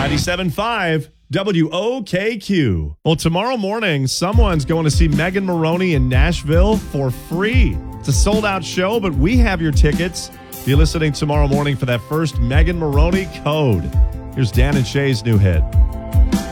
97.5 WOKQ. Well, tomorrow morning, someone's going to see Megan Moroney in Nashville for free. It's a sold-out show, but we have your tickets. Be listening tomorrow morning for that first Megan Moroney Code. Here's Dan and Shay's new hit.